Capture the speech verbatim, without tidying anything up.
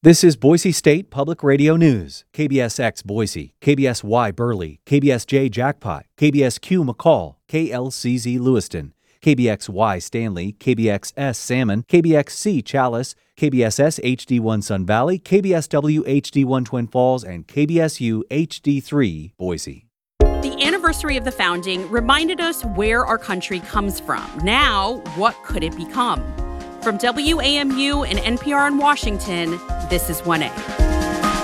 This is Boise State Public Radio News. K B S X Boise, K B S Y Burley, K B S J Jackpot, K B S Q McCall, K L C Z Lewiston, K B X Y Stanley, K B X S Salmon, K B X C Chalice, K B S S H D one Sun Valley, K B S W H D one Twin Falls, and K B S U H D three Boise. The anniversary of the founding reminded us where our country comes from. Now, what could it become? From W A M U and N P R in Washington, this is one A.